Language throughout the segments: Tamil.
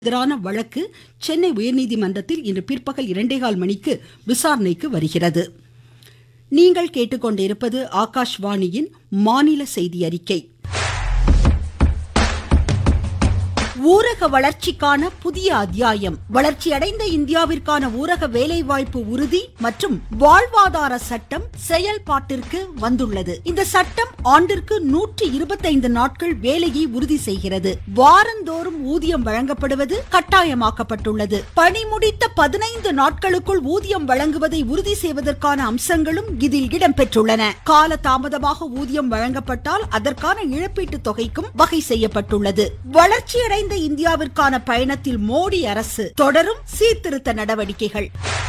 எதிரான வழக்கு சென்னை உயர்நீதிமன்றத்தில் இன்று பிற்பகல் 2:15 மணிக்கு விசாரணைக்கு வருகிறது. நீங்கள் கேட்டுக்கொண்டிருப்பது ஆகாஷ்வாணியின் மாநில செய்தி அறிக்கை. ஊரக வளர்ச்சிக்கான புதிய அத்தியாயம். வளர்ச்சியடைந்த இந்தியாவிற்கான ஊரக வேலைவாய்ப்பு உறுதி மற்றும் வாழ்வாதார சட்டம் செயல்பாட்டிற்கு வந்துள்ளது. இந்த சட்டம் ஆண்டிற்கு 125 நாட்கள் வேலையை உறுதி செய்கிறது. வாரந்தோறும் ஊதியம் வழங்கப்படுவது கட்டாயமாக்கப்பட்டுள்ளது. பணி முடித்த 15 நாட்களுக்குள் ஊதியம் வழங்குவதை உறுதி செய்வதற்கான அம்சங்களும் இதில் இடம்பெற்றுள்ளன. கால தாமதமாக ஊதியம் வழங்கப்பட்டால் அதற்கான இழப்பீட்டுத் தொகைக்கும் வகை செய்யப்பட்டுள்ளது. வளர்ச்சியடைந்த இந்தியாவிற்கான பயணத்தில் மோடி அரசு தொடரும் சீர்திருத்த நடவடிக்கைகள்.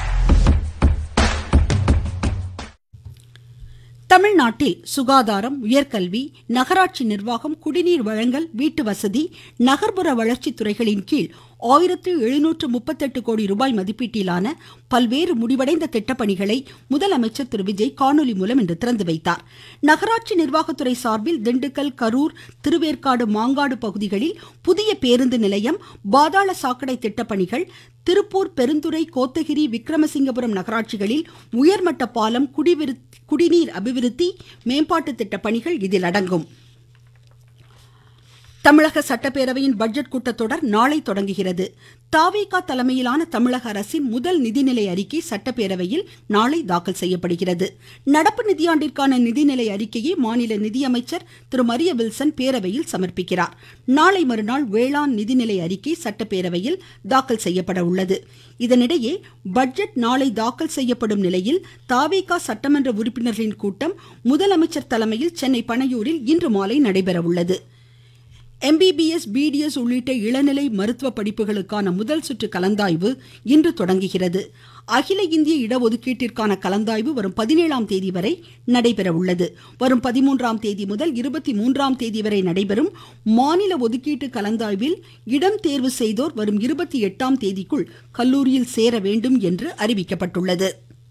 தமிழ்நாட்டில் சுகாதாரம், உயர்கல்வி, நகராட்சி நிர்வாகம், குடிநீர் வழங்கல், வீட்டு வசதி, நகர்ப்புற வளர்ச்சி துறைகளின் கீழ் 1738 கோடி ரூபாய் மதிப்பீட்டிலான பல்வேறு முடிவடைந்த திட்டப்பணிகளை முதலமைச்சர் திரு விஜய் காணொலி மூலம் இன்று திறந்து வைத்தார். நகராட்சி நிர்வாகத்துறை சார்பில் திண்டுக்கல், கரூர், திருவேற்காடு, மாங்காடு பகுதிகளில் புதிய பேருந்து நிலையம், பாதாள சாக்கடை திட்டப்பணிகள், திருப்பூர், பெருந்துறை, கோத்தகிரி, விக்ரமசிங்கபுரம் நகராட்சிகளில் உயர்மட்ட பாலம், குடிநீர் அபிவிருத்தி, மேம்பாட்டு திட்டப்பணிகள் இதில் அடங்கும். தமிழக சட்டப்பேரவையின் பட்ஜெட் கூட்டத்தொடர் நாளை தொடங்குகிறது. தவிக தலைமையிலான தமிழக அரசின் முதல் நிதிநிலை அறிக்கை சட்டப்பேரவையில் நாளை தாக்கல் செய்யப்படுகிறது. நடப்பு நிதியாண்டிற்கான நிதிநிலை அறிக்கையை மாநில நிதியமைச்சர் திரு மரிய வில்சன் பேரவையில் சமர்ப்பிக்கிறார். நாளை மறுநாள் வேளாண் நிதிநிலை அறிக்கை சட்டப்பேரவையில் தாக்கல் செய்யப்பட உள்ளது. இதனிடையே பட்ஜெட் நாளை தாக்கல் செய்யப்படும் நிலையில் தவிக சட்டமன்ற உறுப்பினர்களின் கூட்டம் முதலமைச்சர் தலைமையில் சென்னை பனையூரில் இன்று மாலை நடைபெற உள்ளது. MBBS, BDS உள்ளிட்ட இளநிலை மருத்துவ படிப்புகளுக்கான முதல் சுற்று கலந்தாய்வு இன்று தொடங்குகிறது. அகில இந்திய இடஒதுக்கீட்டிற்கான கலந்தாய்வு வரும் 17ஆம் தேதி வரை நடைபெற உள்ளது. வரும் 13ஆம் தேதி முதல் 23ஆம் தேதி வரை நடைபெறும் மாநில ஒதுக்கீட்டு கலந்தாய்வில் இடம் தேர்வு செய்தோர் வரும் 28ஆம் தேதிக்குள் கல்லூரியில் சேர வேண்டும் என்று அறிவிக்கப்பட்டுள்ளது.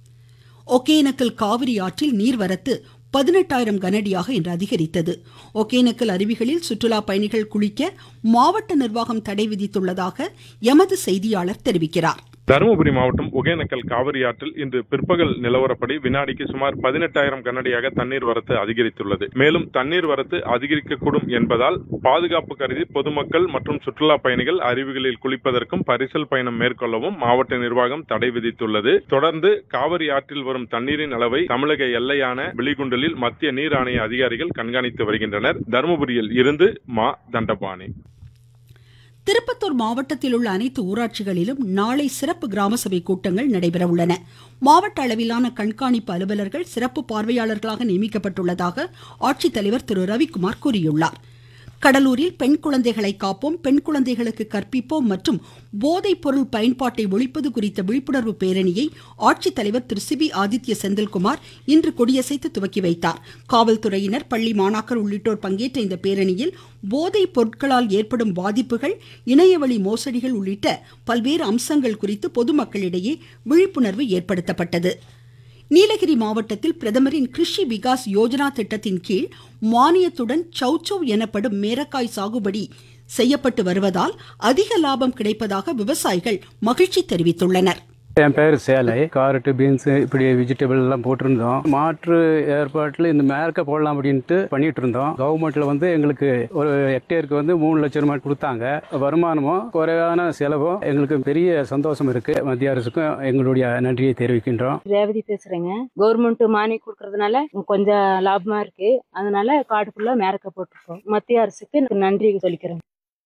ஒகேனக்கல் காவிரி ஆற்றில் நீர்வரத்து 18,000 கனஅடியாக இன்று அதிகரித்தது. ஒகேனக்கல் அருவிகளில் சுற்றுலா பயணிகள் குளிக்க மாவட்ட நிர்வாகம் தடை விதித்துள்ளதாக எமது செய்தியாளர் தெரிவிக்கிறார். தருமபுரி மாவட்டம் ஒகேனக்கல் காவிரி ஆற்றில் இன்று பிற்பகல் நிலவரப்படி வினாடிக்கு சுமார் 18,000 கனஅடியாக தண்ணீர் வரத்து அதிகரித்துள்ளது. மேலும் தண்ணீர் வரத்து அதிகரிக்கக்கூடும் என்பதால் பாதுகாப்பு கருதி பொதுமக்கள் மற்றும் சுற்றுலா பயணிகள் அருவிகளில் குளிப்பதற்கும் பரிசல் பயணம் மேற்கொள்ளவும் மாவட்ட நிர்வாகம் தடை விதித்துள்ளது. தொடர்ந்து காவிரி ஆற்றில் வரும் தண்ணீரின் அளவை தமிழக எல்லையான பிலிகுண்டலில் மத்திய நீர் ஆணைய அதிகாரிகள் கண்காணித்து வருகின்றனர். தருமபுரியில் இருந்து மா தண்டபாணி. திருப்பத்தூர் மாவட்டத்தில் உள்ள அனைத்து ஊராட்சிகளிலும் நாளை சிறப்பு கிராம சபை கூட்டங்கள் நடைபெற உள்ளன. மாவட்ட அளவிலான கண்காணிப்பு அலுவலர்கள் சிறப்பு பார்வையாளர்களாக நியமிக்கப்பட்டுள்ளதாக ஆட்சித்தலைவர் திரு ரவிக்குமார் கூறியுள்ளார். கடலூரில் பெண் குழந்தைகளை காப்போம், பெண் குழந்தைகளுக்கு கற்பிப்போம் மற்றும் போதைப் பொருள் பயன்பாட்டை ஒழிப்பது குறித்த விழிப்புணர்வு பேரணியை ஆட்சித்தலைவர் திரு சிபி ஆதித்ய செந்தில்குமார் இன்று கொடியசைத்து துவக்கி வைத்தார். காவல்துறையினர், பள்ளி மாணாக்கர் உள்ளிட்டோர் பங்கேற்ற இந்த பேரணியில் போதைப் பொருட்களால் ஏற்படும் பாதிப்புகள், இணையவழி மோசடிகள் உள்ளிட்ட பல்வேறு அம்சங்கள் குறித்து பொதுமக்களிடையே விழிப்புணர்வு ஏற்படுத்தப்பட்டது. நீலகிரி மாவட்டத்தில் பிரதமரின் கிருஷி விகாஸ் யோஜனா திட்டத்தின் கீழ் மானியத்துடன் சௌச்சௌ எனப்படும் மேரக்காய் சாகுபடி செய்யப்பட்டு வருவதால் அதிக லாபம் கிடைப்பதாக விவசாயிகள் மகிழ்ச்சி தெரிவித்துள்ளனர். என் பேர் சேலை. காரட்டு, பீன்ஸ், இப்படி வெஜிடபிள் எல்லாம் போட்டிருந்தோம். மாற்று ஏற்பாட்டில் இந்த மேற்க போடலாம் அப்படின்ட்டு பண்ணிட்டு இருந்தோம். கவர்மெண்ட்ல எங்களுக்கு ஒரு ஹெக்டேருக்கு 3 லட்சம் ரூபாய் கொடுத்தாங்க. வருமானமும் குறைவான செலவும் எங்களுக்கு பெரிய சந்தோஷம் இருக்கு. மத்திய அரசுக்கும் எங்களுடைய நன்றியை தெரிவிக்கின்றோம். ரேவதி பேசுறேங்க. கவர்மெண்ட் மானியம் கொடுக்கறதுனால கொஞ்சம் லாபமா இருக்கு. அதனால காடு ஃபுல்லா மேற்க போட்டிருக்கோம். மத்திய அரசுக்கு நன்றி சொல்லிக்கிறேன்.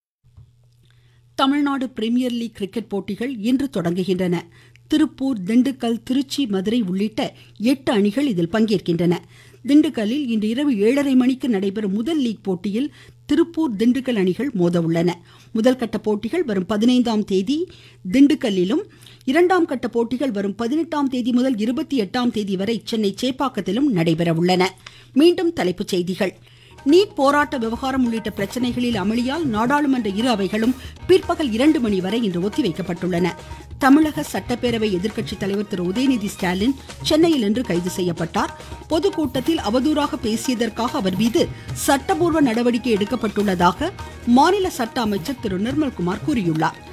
தமிழ்நாடு பிரீமியர் லீக் கிரிக்கெட் போட்டிகள் இன்று தொடங்குகின்றன. திருப்பூர், திண்டுக்கல், திருச்சி, மதுரை உள்ளிட்ட 8 அணிகள் இதில் பங்கேற்கின்றன. திண்டுக்கல்லில் இன்று இரவு 7:30 மணிக்கு நடைபெறும் முதல் லீக் போட்டியில் திருப்பூர், திண்டுக்கல் அணிகள் மோத உள்ளன. முதல் கட்ட போட்டிகள் வரும் 15ஆம் தேதி திண்டுக்கல்லிலும், இரண்டாம் கட்ட போட்டிகள் வரும் 18ஆம் தேதி முதல் 28ஆம் தேதி வரை சென்னை சேப்பாக்கத்திலும் நடைபெற உள்ளன. மீண்டும் தலைப்புச் செய்திகள். நீட் போராட்ட விவகாரம் உள்ளிட்ட பிரச்சனைகளில் அமளியால் நாடாளுமன்ற இரு அவைகளும் பிற்பகல் 2 மணி வரை இன்று ஒத்திவைக்கப்பட்டுள்ளன. தமிழக சட்டப்பேரவை எதிர்க்கட்சித் தலைவர் திரு உதயநிதி ஸ்டாலின் சென்னையில் இன்று கைது செய்யப்பட்டார். பொதுக்கூட்டத்தில் அவதூறாக பேசியதற்காக அவர் மீது சட்டபூர்வ நடவடிக்கை எடுக்கப்பட்டுள்ளதாக மாநில சட்ட அமைச்சர் திரு நிர்மல்குமார் கூறியுள்ளார்.